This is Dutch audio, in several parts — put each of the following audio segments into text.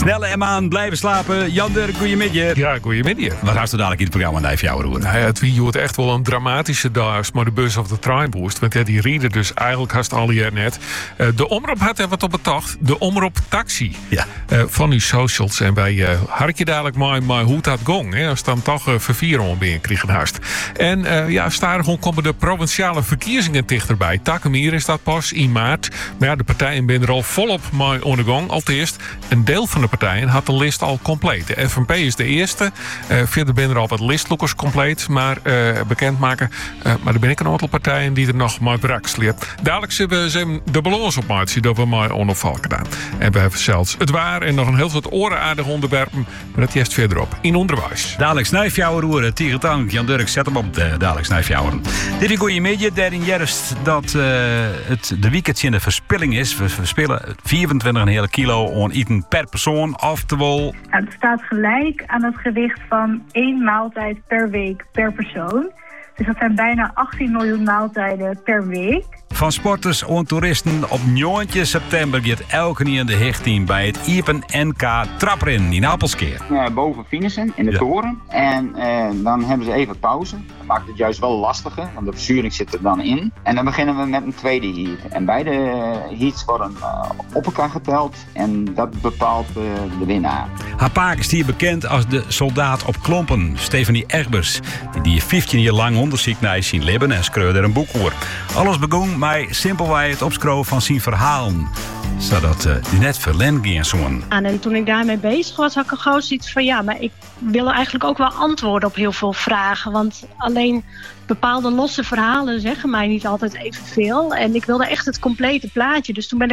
Snelle en aan blijven slapen. Jan-Dirk, goeiemiddag. Ja, goeiemiddag. Wat had je dadelijk in het programma naar jou roeren? Nou ja, het wie wordt echt wel een dramatische dag, maar de bus of de trein boost. Want ja, die rieden dus eigenlijk haast al jaar net. De omroep had er wat op betocht. De omroep taxi. Ja. Van uw socials. En wij hark je dadelijk maar hoe dat gong. Hè, als dan toch vervieren binnen kregen haast. En starig komen de provinciale verkiezingen dichterbij. Takkenmier is dat pas in maart. Maar ja, de partijen zijn er al volop mee aan de gang. Allereerst, een deel van de partijen had de list al compleet. De FNP is de eerste. Verder ben er al wat listloekers compleet. Maar bekendmaken. Maar er ben ik een aantal partijen die er nog maar brak sleept. Dadelijk zullen we de balans op maatje dat we maar onopval gedaan. En we hebben zelfs het waar en nog een heel soort orenaardige onderwerpen. Maar dat is verderop in onderwijs. Dadelijk snijfjouwer roeren. Tierentank. Jan-Dirk, zet hem op de dadelijk snijfjouwer. Dit is goeiemiddag. Daarin juist dat het de weekend in de verspilling is. We verspillen 24,5 kilo aan eten per persoon. Oftewel... Het staat gelijk aan het gewicht van 1 maaltijd per week per persoon. Dus dat zijn bijna 18 miljoen maaltijden per week. Van sporters en toeristen op 9 september gaat elke keer in de hechting bij het Iepen NK Traprin in Apelskeer. Boven finishen in de toren. En dan hebben ze even pauze. Dat maakt het juist wel lastiger, want de verzuring zit er dan in. En dan beginnen we met een tweede heat. En beide heats worden op elkaar geteld. En dat bepaalt de winnaar. Haar paak is hier bekend als de soldaat op klompen, Stefanie Egbers. Die 15 jaar lang onderzoek naar zijn leven en schreeuwde er een boek over. Alles begon met simpelweg het opschroven van zijn verhalen. Zodat die net verlend ging zo'n. En toen ik daarmee bezig was, had ik al gauw zoiets van ja, maar ik wil eigenlijk ook wel antwoorden op heel veel vragen. Want alleen bepaalde losse verhalen zeggen mij niet altijd evenveel. En ik wilde echt het complete plaatje. Dus toen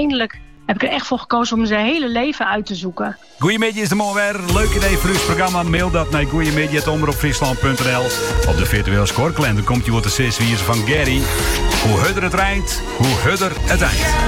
heb ik er echt voor gekozen om zijn hele leven uit te zoeken. Goeiemiddag is de man weer. Leuk idee voor uw programma. Mail dat naar goeiemiddag@omroepfriesland.nl. Op de virtuele scorekalender komt je wat de 6 wiezen van Gary. Hoe hudder het rijdt, hoe hudder het eind.